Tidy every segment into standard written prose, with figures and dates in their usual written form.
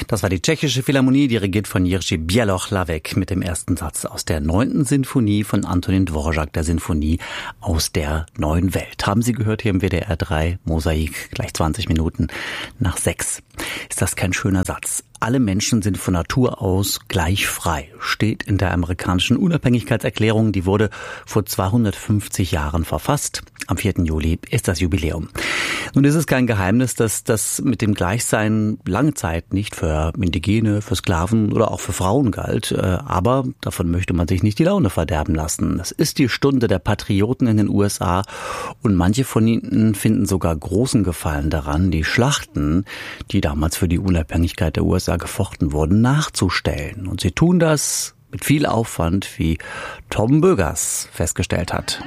Das war die Tschechische Philharmonie, dirigiert von Jiří Běloch-Lavek mit dem ersten Satz aus der 9. Sinfonie von Antonín Dvořák, der Sinfonie aus der neuen Welt. Haben Sie gehört hier im WDR 3 Mosaik, gleich 20 Minuten nach 6. Ist das kein schöner Satz? Alle Menschen sind von Natur aus gleich frei, steht in der amerikanischen Unabhängigkeitserklärung. Die wurde vor 250 Jahren verfasst. Am 4. Juli ist das Jubiläum. Nun ist es kein Geheimnis, dass das mit dem Gleichsein lange Zeit nicht für Indigene, für Sklaven oder auch für Frauen galt. Aber davon möchte man sich nicht die Laune verderben lassen. Es ist die Stunde der Patrioten in den USA und manche von ihnen finden sogar großen Gefallen daran, die Schlachten, die damals für die Unabhängigkeit der USA gefochten wurden, nachzustellen. Und sie tun das mit viel Aufwand, wie Tom Bögers festgestellt hat.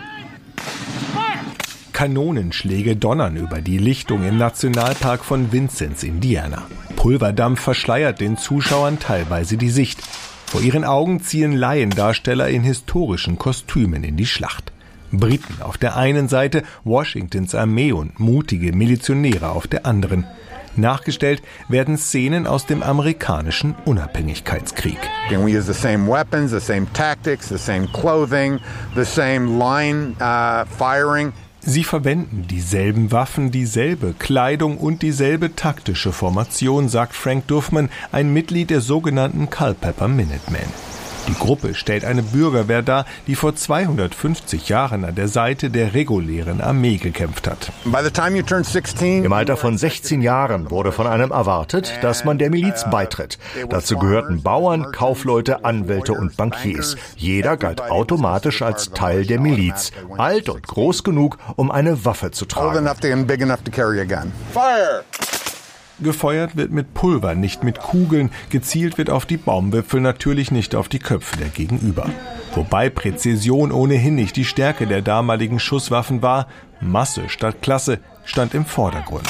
Kanonenschläge donnern über die Lichtung im Nationalpark von Vincennes, Indiana. Pulverdampf verschleiert den Zuschauern teilweise die Sicht. Vor ihren Augen ziehen Laiendarsteller in historischen Kostümen in die Schlacht. Briten auf der einen Seite, Washingtons Armee und mutige Milizionäre auf der anderen. Nachgestellt werden Szenen aus dem amerikanischen Unabhängigkeitskrieg. And we use the same weapons, the same tactics, the same clothing, the same line firing. Sie verwenden dieselben Waffen, dieselbe Kleidung und dieselbe taktische Formation, sagt Frank Duffman, ein Mitglied der sogenannten Culpeper Minutemen. Die Gruppe stellt eine Bürgerwehr dar, die vor 250 Jahren an der Seite der regulären Armee gekämpft hat. Im Alter von 16 Jahren wurde von einem erwartet, dass man der Miliz beitritt. Dazu gehörten Bauern, Kaufleute, Anwälte und Bankiers. Jeder galt automatisch als Teil der Miliz, alt und groß genug, um eine Waffe zu tragen. Gefeuert wird mit Pulver, nicht mit Kugeln. Gezielt wird auf die Baumwipfel, natürlich nicht auf die Köpfe der Gegenüber. Wobei Präzision ohnehin nicht die Stärke der damaligen Schusswaffen war. Masse statt Klasse stand im Vordergrund.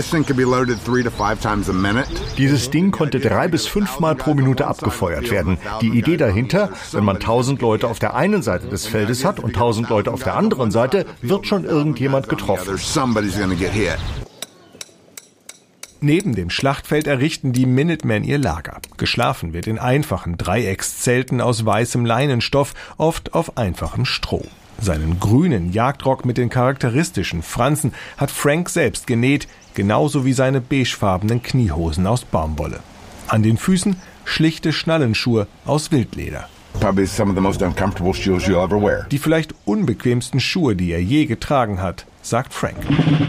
Dieses Ding konnte 3 bis 5 Mal pro Minute abgefeuert werden. Die Idee dahinter, wenn man 1000 Leute auf der einen Seite des Feldes hat und 1000 Leute auf der anderen Seite, wird schon irgendjemand getroffen. Neben dem Schlachtfeld errichten die Minutemen ihr Lager. Geschlafen wird in einfachen Dreieckszelten aus weißem Leinenstoff, oft auf einfachem Stroh. Seinen grünen Jagdrock mit den charakteristischen Fransen hat Frank selbst genäht, genauso wie seine beigefarbenen Kniehosen aus Baumwolle. An den Füßen schlichte Schnallenschuhe aus Wildleder. Die vielleicht unbequemsten Schuhe, die er je getragen hat, sagt Frank.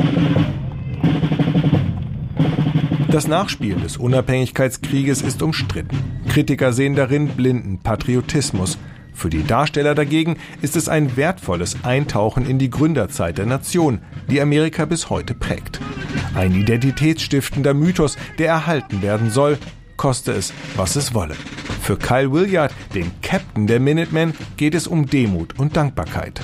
Das Nachspielen des Unabhängigkeitskrieges ist umstritten. Kritiker sehen darin blinden Patriotismus. Für die Darsteller dagegen ist es ein wertvolles Eintauchen in die Gründerzeit der Nation, die Amerika bis heute prägt. Ein identitätsstiftender Mythos, der erhalten werden soll, koste es, was es wolle. Für Kyle Williard, den Captain der Minutemen, geht es um Demut und Dankbarkeit.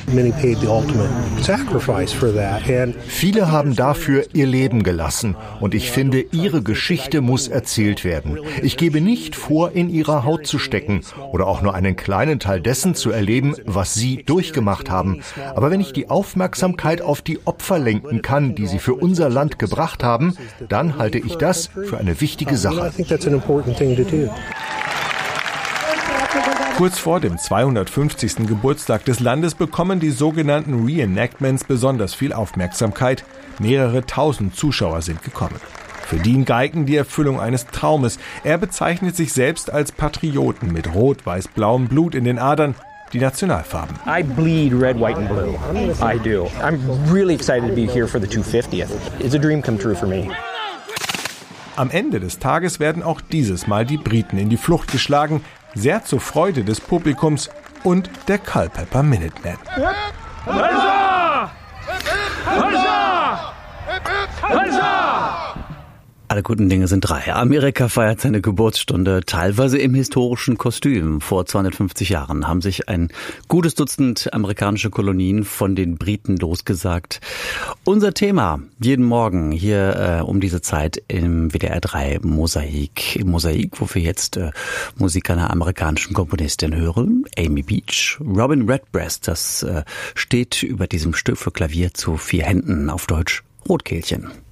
Viele haben dafür ihr Leben gelassen und ich finde, ihre Geschichte muss erzählt werden. Ich gebe nicht vor, in ihrer Haut zu stecken oder auch nur einen kleinen Teil dessen zu erleben, was sie durchgemacht haben. Aber wenn ich die Aufmerksamkeit auf die Opfer lenken kann, die sie für unser Land gebracht haben, dann halte ich das für eine wichtige Sache. Kurz vor dem 250. Geburtstag des Landes bekommen die sogenannten Reenactments besonders viel Aufmerksamkeit. Mehrere tausend Zuschauer sind gekommen. Für Dean Geigen die Erfüllung eines Traumes. Er bezeichnet sich selbst als Patrioten mit rot-weiß-blauem Blut in den Adern, die Nationalfarben. I bleed red, white and blue. I do. I'm really excited to be here for the 250th. It's a dream come true for me. Am Ende des Tages werden auch dieses Mal die Briten in die Flucht geschlagen, sehr zur Freude des Publikums und der Culpeper Minutemen. Alle guten Dinge sind 3. Amerika feiert seine Geburtsstunde, teilweise im historischen Kostüm. Vor 250 Jahren haben sich ein gutes Dutzend amerikanische Kolonien von den Briten losgesagt. Unser Thema jeden Morgen hier um diese Zeit im WDR 3 Mosaik. Im Mosaik, wo wir jetzt Musik einer amerikanischen Komponistin hören, Amy Beach. Robin Redbreast, das steht über diesem Stück für Klavier zu 4 Händen, auf Deutsch Rotkehlchen.